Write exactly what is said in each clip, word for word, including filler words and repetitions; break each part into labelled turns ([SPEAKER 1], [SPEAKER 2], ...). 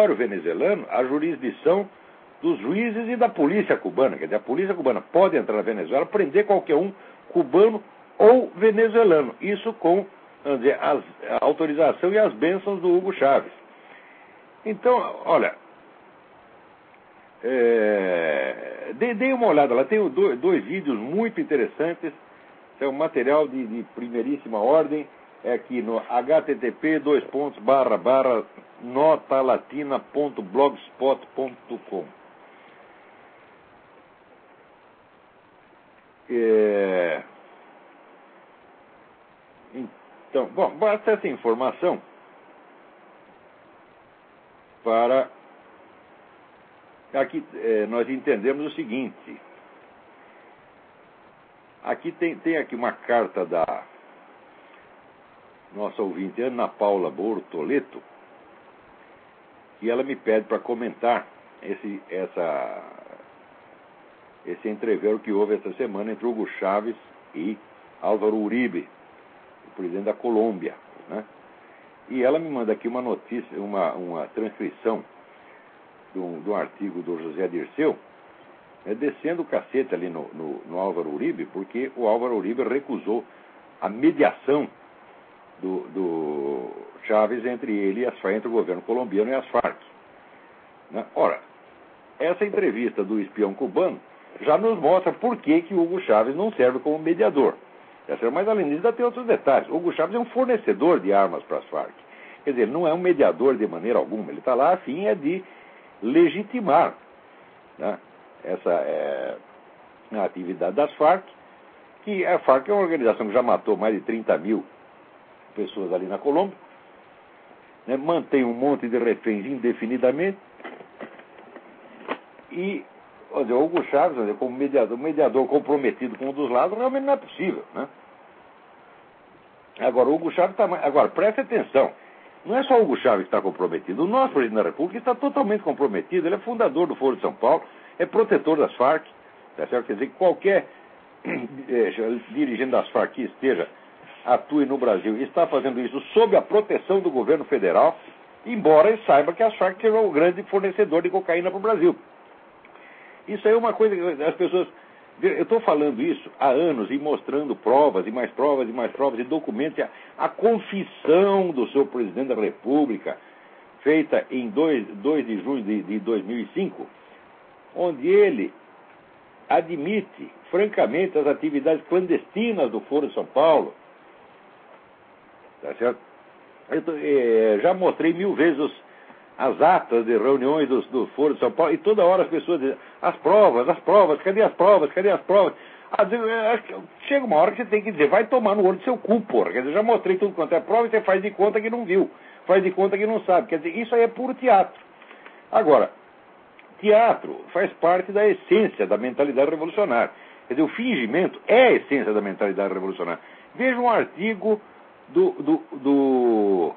[SPEAKER 1] venezuelano a jurisdição dos juízes e da polícia cubana. Quer dizer, a polícia cubana pode entrar na Venezuela, prender qualquer um, cubano ou venezuelano. Isso com, vamos dizer, as, a autorização e as bênçãos do Hugo Chávez. Então, olha, é, dê, dê uma olhada lá, tem dois, dois vídeos muito interessantes, é um material de, de primeiríssima ordem, é aqui no h t t p dois pontos barra barra notalatina ponto blogspot ponto com. É... Então, bom, basta essa informação para... Aqui é, nós entendemos o seguinte. Aqui tem, tem aqui uma carta da nossa ouvinte Ana Paula Bortoleto, e ela me pede para comentar esse, essa, esse entrevero que houve essa semana entre Hugo Chávez e Álvaro Uribe, o presidente da Colômbia, né? E ela me manda aqui uma notícia, uma, uma transcrição de um, de um artigo do José Dirceu, né, descendo o cacete ali no, no, no Álvaro Uribe, porque o Álvaro Uribe recusou a mediação do, do Chávez entre ele e as Farc, entre o governo colombiano e as Farc. Né? Ora, essa entrevista do espião cubano já nos mostra por que, que Hugo Chávez não serve como mediador. Mas, além disso, ainda tem outros detalhes. Hugo Chávez é um fornecedor de armas para as Farc. Quer dizer, ele não é um mediador de maneira alguma. Ele está lá a fim é de legitimar, né, essa é, a atividade das Farc, que a Farc é uma organização que já matou mais de trinta mil pessoas ali na Colômbia, né, mantém um monte de reféns indefinidamente, e dizer, o Hugo Chávez, dizer, como mediador, mediador comprometido com um dos lados, realmente não é possível, né? Agora, o Hugo Chávez está... Agora, preste atenção, não é só o Hugo Chávez que está comprometido, o nosso presidente da República está totalmente comprometido, ele é fundador do Foro de São Paulo, é protetor das Farc, tá certo? Quer dizer, que qualquer dirigente das Farc que esteja, atue no Brasil e está fazendo isso sob a proteção do governo federal, embora ele saiba que as Farc serão o grande fornecedor de cocaína para o Brasil. Isso aí é uma coisa que as pessoas... Eu estou falando isso há anos e mostrando provas e mais provas e mais provas e documentos. A, a confissão do seu presidente da República, feita em dois de junho de, de dois mil e cinco, onde ele admite, francamente, as atividades clandestinas do Foro de São Paulo. Tá certo? Eu tô, é, já mostrei mil vezes os... as atas de reuniões do, do Foro de São Paulo, e toda hora as pessoas dizem, as provas, as provas, cadê as provas, cadê as provas? Às vezes, chega uma hora que você tem que dizer, vai tomar no olho do seu cu, porra. Quer dizer, já mostrei tudo quanto é prova e você faz de conta que não viu, faz de conta que não sabe. Quer dizer, isso aí é puro teatro. Agora, teatro faz parte da essência da mentalidade revolucionária. Quer dizer, o fingimento é a essência da mentalidade revolucionária. Veja um artigo do... do, do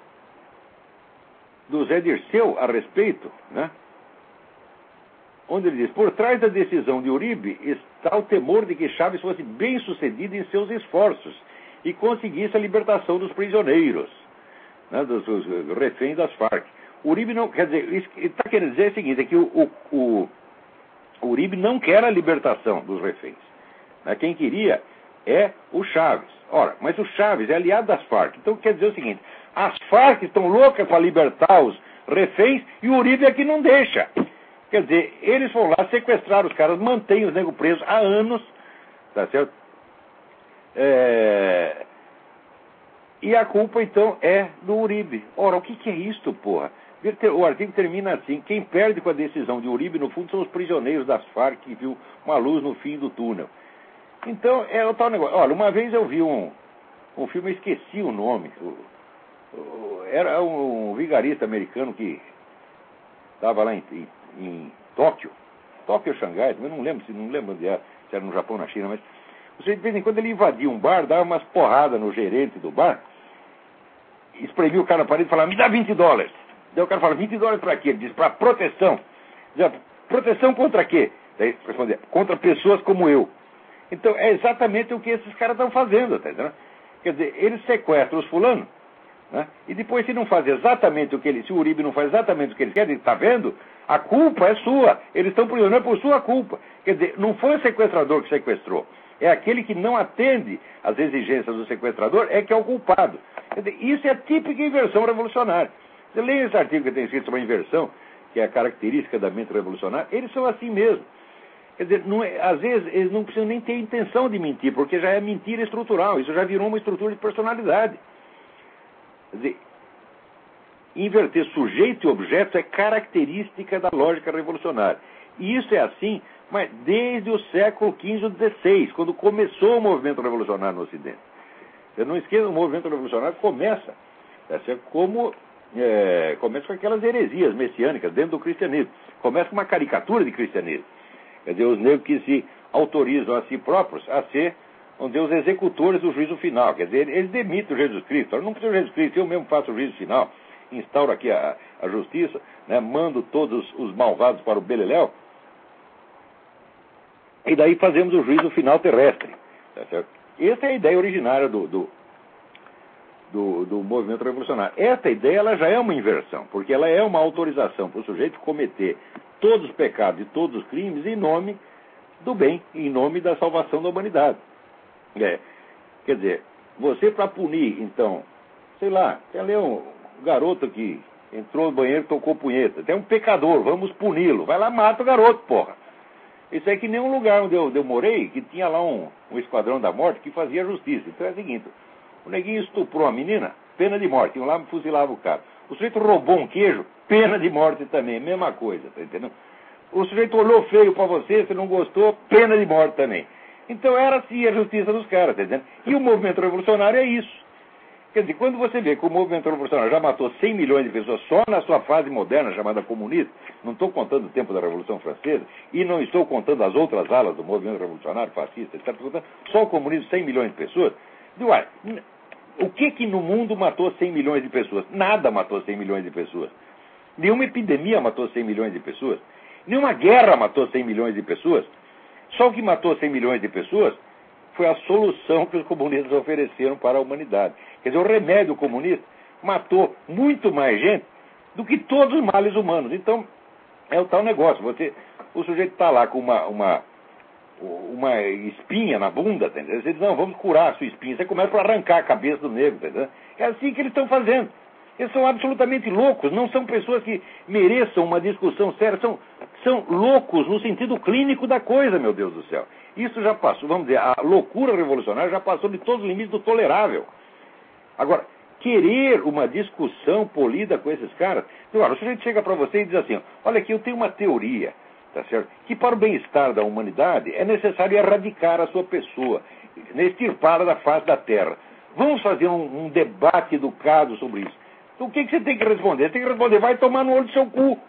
[SPEAKER 1] do Zé Dirceu a respeito, né? Onde ele diz, por trás da decisão de Uribe está o temor de que Chávez fosse bem sucedido em seus esforços e conseguisse a libertação dos prisioneiros, né, dos, dos reféns das Farc. Uribe não, quer dizer, isso que ele está querendo dizer é o seguinte, é que o, o, o, o Uribe não quer a libertação dos reféns. Né? Quem queria é o Chávez. Ora, mas o Chávez é aliado das Farc, então quer dizer o seguinte, as Farc estão loucas para libertar os reféns e o Uribe aqui não deixa. Quer dizer, eles vão lá sequestrar os caras, mantêm os negros presos há anos, tá certo? É... E a culpa, então, é do Uribe. Ora, o que, que é isto, porra? O artigo termina assim, quem perde com a decisão de Uribe, no fundo, são os prisioneiros das Farc que viu uma luz no fim do túnel. Então, é o tal negócio. Olha, uma vez eu vi um, um filme, eu esqueci o nome, o, era um vigarista americano que estava lá em, em, em Tóquio, Tóquio ou Xangai, eu não lembro, não lembro onde era, se era no Japão ou na China, mas você, de vez em quando ele invadia um bar, dava umas porradas no gerente do bar, espremia o cara na parede e falava, me dá vinte dólares. Daí o cara fala, vinte dólares para quê? Ele diz, para proteção. Diz, proteção contra quê? Daí respondia, contra pessoas como eu. Então é exatamente o que esses caras estão fazendo, tá entendendo? Quer dizer, eles sequestram os fulanos, Né? E depois, se não faz exatamente o que ele, se o Uribe não faz exatamente o que eles querem, está vendo? A culpa é sua. Eles estão prisioneiros por sua culpa. Quer dizer, não foi o sequestrador que sequestrou. É aquele que não atende às exigências do sequestrador é que é o culpado. Quer dizer, isso é a típica inversão revolucionária. Você lê esse artigo que tem escrito sobre a inversão, que é a característica da mente revolucionária, eles são assim mesmo. Quer dizer, não é, às vezes eles não precisam nem ter intenção de mentir, porque já é mentira estrutural, isso já virou uma estrutura de personalidade. Quer dizer, inverter sujeito e objeto é característica da lógica revolucionária. E isso é assim, mas desde o século quinze ou dezesseis, quando começou o movimento revolucionário no Ocidente. Você não esqueça, o movimento revolucionário começa, tá certo? Como é, começa com aquelas heresias messiânicas dentro do cristianismo. Começa com uma caricatura de cristianismo. Quer dizer, os negros que se autorizam a si próprios a ser, vamos dizer, os executores do juízo final. Quer dizer, eles demitem o Jesus Cristo. Eu não preciso de Jesus Cristo, eu mesmo faço o juízo final, instauro aqui a, a justiça, né, mando todos os malvados para o beleléu, e daí fazemos o juízo final terrestre. Tá certo? Essa é a ideia originária do, do, do, do movimento revolucionário. Essa ideia ela já é uma inversão, porque ela é uma autorização para o sujeito cometer todos os pecados e todos os crimes em nome do bem, em nome da salvação da humanidade. É, quer dizer, você para punir, então, sei lá, tem ali um garoto que entrou no banheiro e tocou punheta, tem um pecador, vamos puni-lo, vai lá, mata o garoto, porra. Isso é que nem um lugar onde eu, onde eu morei, que tinha lá um, um esquadrão da morte que fazia justiça. Então é o seguinte, o neguinho estuprou a menina, pena de morte, iam lá e fuzilava o cara. O sujeito roubou um queijo, pena de morte também, mesma coisa, tá entendendo? O sujeito olhou feio pra você, você não gostou, pena de morte também. Então era assim a justiça dos caras, tá entendendo? E o movimento revolucionário é isso. Quer dizer, quando você vê que o movimento revolucionário já matou cem milhões de pessoas só na sua fase moderna, chamada comunista, não estou contando o tempo da Revolução Francesa, e não estou contando as outras alas do movimento revolucionário, fascista, etcétera, contando só o comunismo, cem milhões de pessoas. Digo, uai, o que que no mundo matou cem milhões de pessoas? Nada matou cem milhões de pessoas. Nenhuma epidemia matou cem milhões de pessoas. Nenhuma guerra matou cem milhões de pessoas. Só o que matou cem milhões de pessoas foi a solução que os comunistas ofereceram para a humanidade. Quer dizer, o remédio comunista matou muito mais gente do que todos os males humanos. Então, é o tal negócio. Você, o sujeito está lá com uma, uma, uma espinha na bunda, entendeu? Você diz, não, vamos curar a sua espinha. Você começa a arrancar a cabeça do negro, entendeu? É assim que eles estão fazendo. Eles são absolutamente loucos, não são pessoas que mereçam uma discussão séria, são, são loucos no sentido clínico da coisa, meu Deus do céu. Isso já passou, vamos dizer, a loucura revolucionária já passou de todos os limites do tolerável. Agora, querer uma discussão polida com esses caras, agora, o sujeito chega para você e diz assim, olha aqui, eu tenho uma teoria, tá certo? Que para o bem-estar da humanidade é necessário erradicar a sua pessoa, extirpá-la da face da terra. Vamos fazer um, um debate educado sobre isso. Então, o que, que você tem que responder? Você tem que responder, vai tomar no olho do seu cu.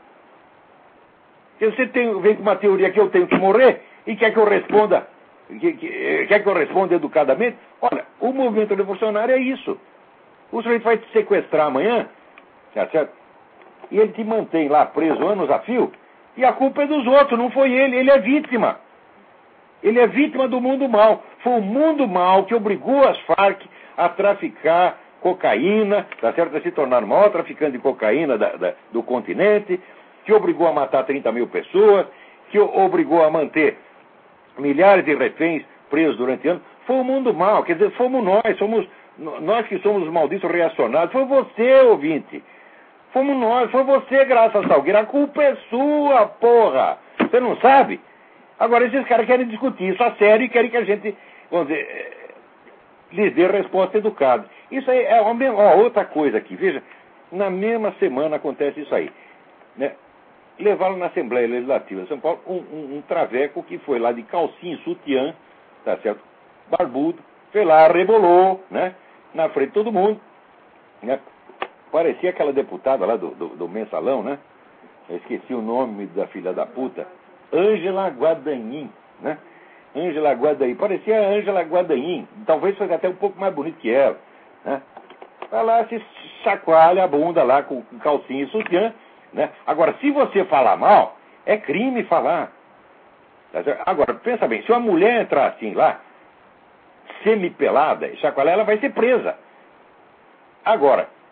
[SPEAKER 1] Se você tem, vem com uma teoria que eu tenho que morrer e quer que eu responda, que, que, quer que eu responda educadamente, olha, o movimento revolucionário é isso. O sujeito vai te sequestrar amanhã, tá certo? E ele te mantém lá preso anos a fio, e a culpa é dos outros, não foi ele, ele é vítima. Ele é vítima do mundo mal. Foi o mundo mal que obrigou as Farc a traficar cocaína, tá certo? A se tornar o maior traficante de cocaína da, da, do continente, que obrigou a matar trinta mil pessoas, que obrigou a manter milhares de reféns presos durante anos. Foi o mundo mal, quer dizer, fomos nós, somos nós que somos os malditos reacionados. Foi você, ouvinte. Fomos nós, foi você, Graça Salgueiro. A culpa é sua, porra. Você não sabe? Agora, esses caras querem discutir isso a sério e querem que a gente, vamos dizer, lhes dê resposta educada. Isso aí é uma, uma outra coisa aqui. Veja, na mesma semana acontece isso aí. Né? Levaram na Assembleia Legislativa de São Paulo um, um, um traveco que foi lá de calcinha e sutiã, tá certo? Barbudo, foi lá, rebolou, né? Na frente de todo mundo, né? Parecia aquela deputada lá do, do, do Mensalão, né? Eu esqueci o nome da filha da puta. Ângela Guadagnino, né? Ângela Guadagnino. Parecia a Ângela Guadagnino. Talvez fosse até um pouco mais bonito que ela, né? Vai lá, se chacoalha a bunda lá com calcinha e sutiã, né? Agora, se você falar mal, é crime falar. Agora, pensa bem, se uma mulher entrar assim lá, semi-pelada, chacoalhar, ela vai ser presa. Agora,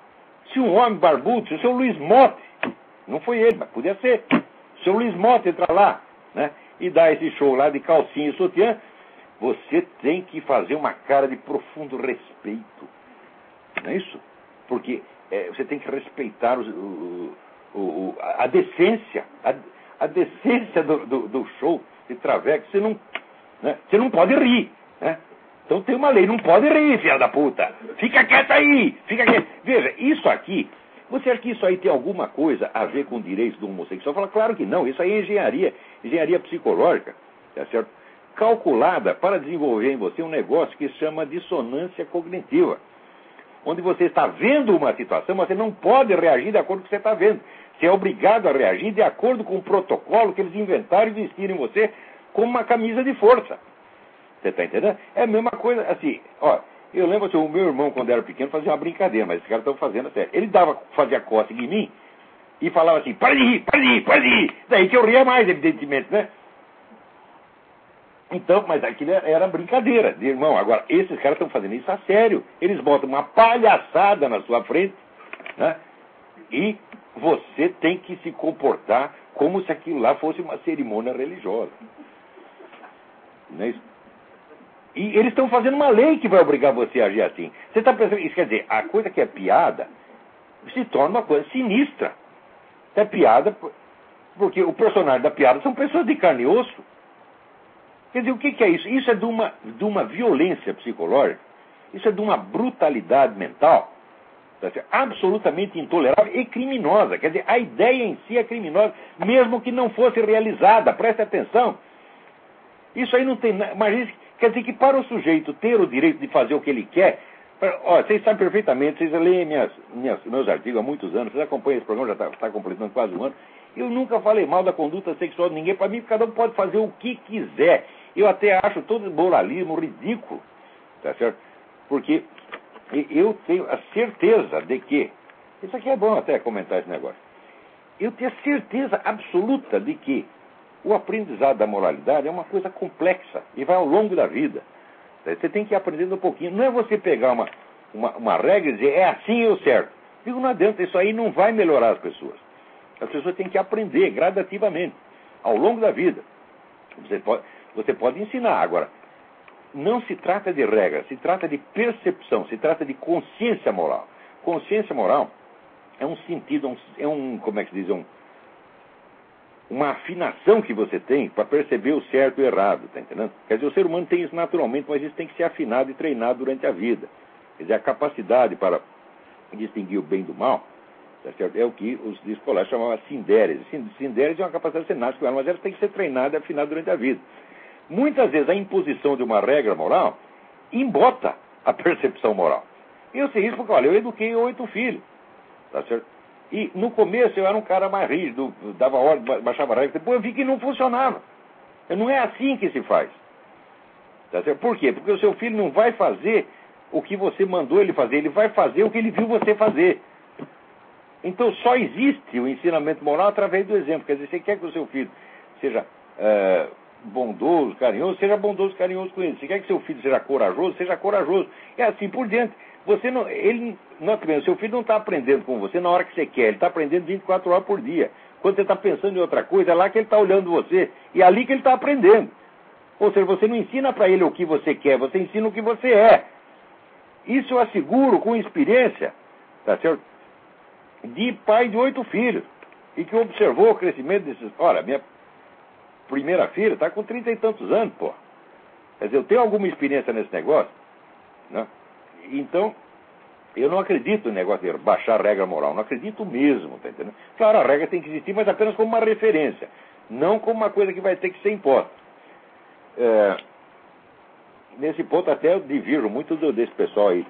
[SPEAKER 1] Se um homem barbudo, se o seu Luiz Motti, não foi ele, mas podia ser, se o seu Luiz Motti entrar lá, né, e dar esse show lá de calcinha e sutiã, você tem que fazer uma cara de profundo respeito. Não é isso? Porque é, você tem que respeitar os, o, o, o, a decência, a, a decência do, do, do show de traveco. Você não, né, você não pode rir, né? Então tem uma lei, não pode rir, filha da puta. Fica quieto aí, fica quieto. Veja, isso aqui, você acha que isso aí tem alguma coisa a ver com direitos do homossexual? Fala, claro que não, isso aí é engenharia, engenharia psicológica, tá certo? Calculada para desenvolver em você um negócio que se chama dissonância cognitiva. Onde você está vendo uma situação, mas você não pode reagir de acordo com o que você está vendo. Você é obrigado a reagir de acordo com o protocolo que eles inventaram e vestiram em você como uma camisa de força. Você está entendendo? É a mesma coisa, assim, ó, eu lembro assim, o meu irmão, quando era pequeno, fazia uma brincadeira, mas esses caras estão fazendo a sério. Ele dava, fazia cócega em mim e falava assim, para de rir, para de rir, para de rir. Daí que eu ria mais, evidentemente, né? Então, mas aquilo era brincadeira de irmão. Agora, esses caras estão fazendo isso a sério. Eles botam uma palhaçada na sua frente, né? E você tem que se comportar como se aquilo lá fosse uma cerimônia religiosa. Não é isso? E eles estão fazendo uma lei que vai obrigar você a agir assim. Você está pensando, isso quer dizer, a coisa que é piada se torna uma coisa sinistra. É piada porque o personagem da piada são pessoas de carne e osso. Quer dizer, o que, que é isso? Isso é de uma, de uma violência psicológica, isso é de uma brutalidade mental, tá certo? Absolutamente intolerável e criminosa. Quer dizer, a ideia em si é criminosa, mesmo que não fosse realizada. Preste atenção. Isso aí não tem nada. Imagina, quer dizer que para o sujeito ter o direito de fazer o que ele quer, ó, vocês sabem perfeitamente, vocês leem minhas, minhas, meus artigos há muitos anos, vocês acompanham esse programa, já está tá completando quase um ano. Eu nunca falei mal da conduta sexual de ninguém. Para mim, cada um pode fazer o que quiser. Eu até acho todo moralismo ridículo, tá certo? Porque eu tenho a certeza de que, isso aqui é bom até comentar esse negócio, eu tenho a certeza absoluta de que o aprendizado da moralidade é uma coisa complexa e vai ao longo da vida. Você tem que ir aprendendo um pouquinho. Não é você pegar uma, uma, uma regra e dizer, é assim é o certo. Digo, não adianta, isso aí não vai melhorar as pessoas. As pessoas têm que aprender gradativamente, ao longo da vida. Você pode, você pode ensinar. Agora, não se trata de regra, se trata de percepção, se trata de consciência moral. Consciência moral é um sentido, é um, como é que se diz, um, uma afinação que você tem para perceber o certo e o errado, tá entendendo? Quer dizer, o ser humano tem isso naturalmente, mas isso tem que ser afinado e treinado durante a vida. Quer dizer, a capacidade para distinguir o bem do mal, tá certo? É o que os escolares chamavam de sindérese. Sindérese é uma capacidade que você nasce com ela, mas ela tem que ser treinada e afinada durante a vida. Muitas vezes a imposição de uma regra moral embota a percepção moral. E eu sei isso porque, olha, eu eduquei oito filhos, tá certo? E no começo eu era um cara mais rígido, dava ordem, baixava regra, depois eu vi que não funcionava. Não é assim que se faz. Tá certo? Por quê? Porque o seu filho não vai fazer o que você mandou ele fazer, ele vai fazer o que ele viu você fazer. Então só existe o ensinamento moral através do exemplo. Quer dizer, você quer que o seu filho seja é, bondoso, carinhoso, seja bondoso, carinhoso com ele. Você quer que seu filho seja corajoso, seja corajoso. É assim por diante. Você não, ele, nota bem, o seu filho não está aprendendo com você na hora que você quer, ele está aprendendo vinte e quatro horas por dia. Quando você está pensando em outra coisa, é lá que ele está olhando você, e é ali que ele está aprendendo. Ou seja, você não ensina para ele o que você quer, você ensina o que você é. Isso eu asseguro com experiência, tá certo? De pai de oito filhos, e que observou o crescimento desses... Olha, minha primeira filha está com trinta e tantos anos, pô. Quer dizer, eu tenho alguma experiência nesse negócio, né? Então, eu não acredito no negócio de baixar a regra moral. Não acredito mesmo, tá entendendo? Claro, a regra tem que existir, mas apenas como uma referência. Não como uma coisa que vai ter que ser imposta. É, nesse ponto até eu divirjo muito do, desse pessoal aí.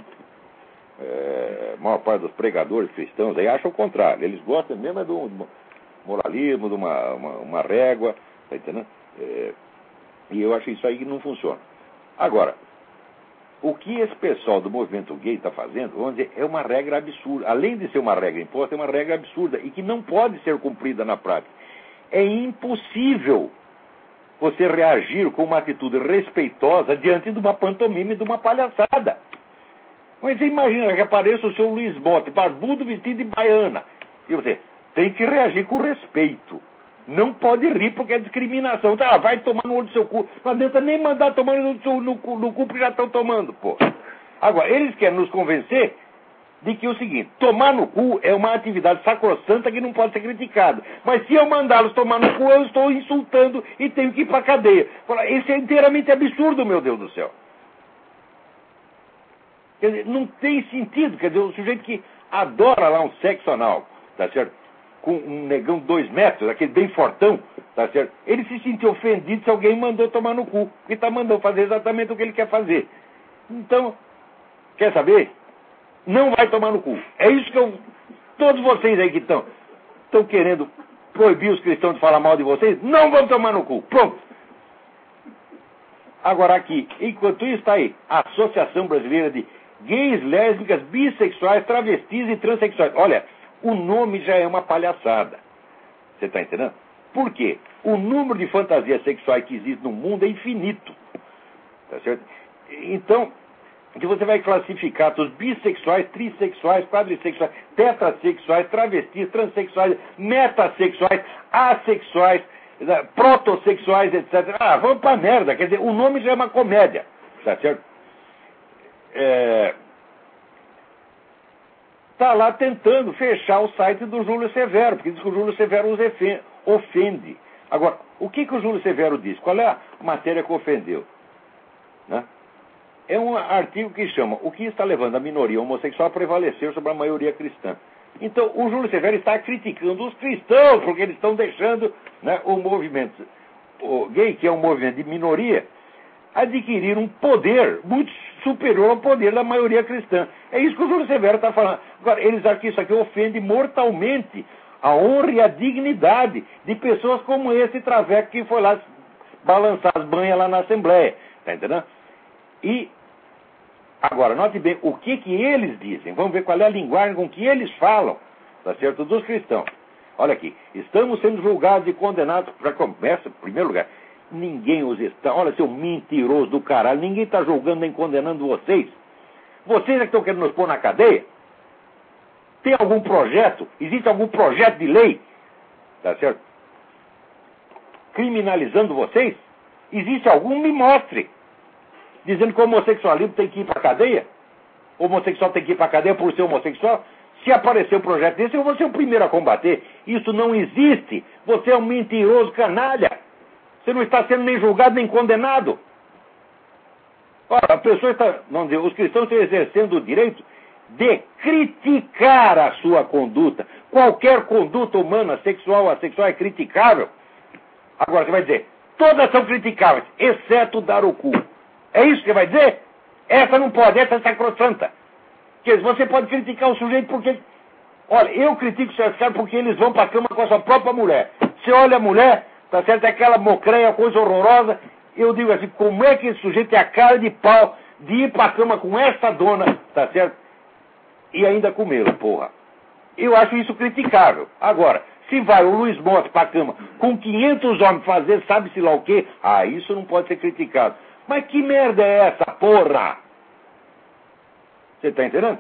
[SPEAKER 1] É, a maior parte dos pregadores cristãos aí acha o contrário. Eles gostam mesmo é do moralismo, de uma, uma, uma régua, tá entendendo? É, e eu acho isso aí que não funciona. Agora, o que esse pessoal do movimento gay está fazendo, vamos dizer, é uma regra absurda. Além de ser uma regra imposta, é uma regra absurda e que não pode ser cumprida na prática. É impossível você reagir com uma atitude respeitosa diante de uma pantomima e de uma palhaçada. Mas você imagina que apareça o seu Luiz Bote, barbudo, vestido de baiana. E você tem que reagir com respeito. Não pode rir porque é discriminação. Ah, vai tomar no olho do seu cu. Não adianta nem mandar tomar no, no, no, no cu porque já estão tomando, pô. Agora, eles querem nos convencer de que é o seguinte, tomar no cu é uma atividade sacrossanta que não pode ser criticada. Mas se eu mandá-los tomar no cu, eu estou insultando e tenho que ir para a cadeia. Isso é inteiramente absurdo, meu Deus do céu. Quer dizer, não tem sentido. Quer dizer, o sujeito que adora lá um sexo anal, tá certo? Com um negão de dois metros, aquele bem fortão, tá certo? Ele se sentiu ofendido se alguém mandou tomar no cu, porque está mandando fazer exatamente o que ele quer fazer. Então, quer saber? Não vai tomar no cu. É isso que eu... Todos vocês aí que estão estão querendo proibir os cristãos de falar mal de vocês, não vão tomar no cu. Pronto. Agora aqui, enquanto isso está aí, a Associação Brasileira de Gays, Lésbicas, Bissexuais, Travestis e Transsexuais. Olha, o nome já é uma palhaçada. Você está entendendo? Por quê? O número de fantasias sexuais que existe no mundo é infinito. Tá certo? Então, que você vai classificar os bissexuais, trissexuais, quadrissexuais, tetrasexuais, travestis, transexuais, metassexuais, assexuais, protossexuais, etcétera. Ah, vamos pra merda. Quer dizer, o nome já é uma comédia. Tá certo? É... Tá lá tentando fechar o site do Júlio Severo, porque diz que o Júlio Severo os ofende. Agora, o que, que o Júlio Severo diz? Qual é a matéria que ofendeu? Né? É um artigo que chama O que está levando a minoria homossexual a prevalecer sobre a maioria cristã. Então, o Júlio Severo está criticando os cristãos, porque eles estão deixando, né, o movimento o gay, que é um movimento de minoria, adquirir um poder muito superior ao poder da maioria cristã. É isso que o Júlio Severo está falando. Agora, eles acham que isso aqui ofende mortalmente a honra e a dignidade de pessoas como esse traveco que foi lá balançar as banhas lá na Assembleia. Está entendendo? E, agora, note bem o que, que eles dizem. Vamos ver qual é a linguagem com que eles falam, tá certo, dos cristãos. Olha aqui, estamos sendo julgados e condenados, para começar, em primeiro lugar, ninguém os está, olha, seu mentiroso do caralho, ninguém está julgando nem condenando vocês. Vocês é que estão querendo nos pôr na cadeia? Tem algum projeto? Existe algum projeto de lei, tá certo, criminalizando vocês? Existe algum? Me mostre. Dizendo que o homossexualismo tem que ir para a cadeia? O homossexual tem que ir para a cadeia por ser homossexual? Se aparecer um projeto desse, eu vou ser o primeiro a combater. Isso não existe. Você é um mentiroso canalha. Você não está sendo nem julgado nem condenado. Ora, a pessoa está, vamos dizer, os cristãos estão exercendo o direito de criticar a sua conduta. Qualquer conduta humana, sexual ou assexual, é criticável. Agora, você vai dizer, todas são criticáveis, exceto dar o cu. É isso que vai dizer? Essa não pode, essa é sacrossanta. Quer dizer, você pode criticar o sujeito porque... Olha, eu critico certos caras porque eles vão para a cama com a sua própria mulher. Você olha a mulher, tá certo, é aquela mocreia, coisa horrorosa. Eu digo assim, como é que esse sujeito tem a cara de pau de ir para a cama com essa dona, tá certo? E ainda comê-la, porra. Eu acho isso criticável. Agora, se vai o Luiz Motta para a cama com quinhentos homens fazer sabe-se lá o quê, ah, isso não pode ser criticado. Mas que merda é essa, porra? Você está entendendo?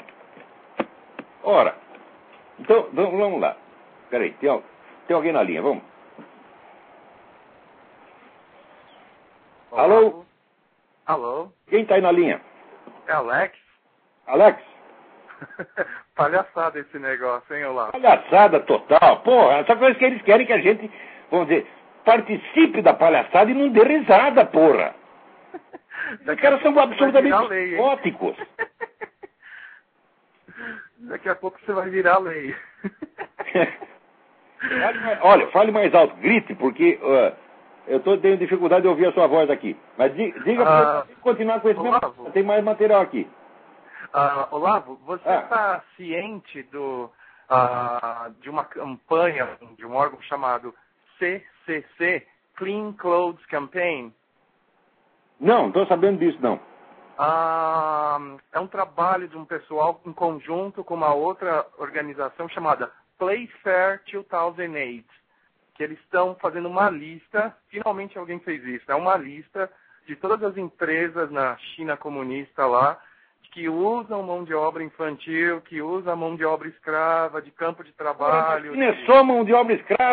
[SPEAKER 1] Ora, então, vamos lá. Peraí, tem, tem alguém na linha, vamos?
[SPEAKER 2] Olá.
[SPEAKER 1] Alô?
[SPEAKER 2] Alô?
[SPEAKER 1] Quem está aí na linha?
[SPEAKER 2] É Alex?
[SPEAKER 1] Alex?
[SPEAKER 2] Palhaçada esse negócio, hein, Olá?
[SPEAKER 1] Palhaçada total. Porra, essa coisa que eles querem que a gente, vamos dizer, participe da palhaçada e não dê risada, porra. Os caras são absolutamente psicóticos.
[SPEAKER 2] Daqui a pouco você vai virar lei.
[SPEAKER 1] Fale mais, olha, fale mais alto, grite, porque uh, eu estou tendo dificuldade de ouvir a sua voz aqui. Mas diga, diga para eu continuar com esse
[SPEAKER 2] Olavo,
[SPEAKER 1] mesmo. Tem mais material aqui.
[SPEAKER 2] Uh, Olavo, você está ah. ciente do, uh, de uma campanha de um órgão chamado C C C, Clean Clothes Campaign?
[SPEAKER 1] Não, não estou sabendo disso, não.
[SPEAKER 2] Ah, é um trabalho de um pessoal em conjunto com uma outra organização chamada Playfair dois mil e oito, que eles estão fazendo uma lista, finalmente alguém fez isso, é uma lista de todas as empresas na China comunista lá, que usam mão de obra infantil, que usam mão de obra escrava, de campo de trabalho.
[SPEAKER 1] Não é só mão de obra escrava.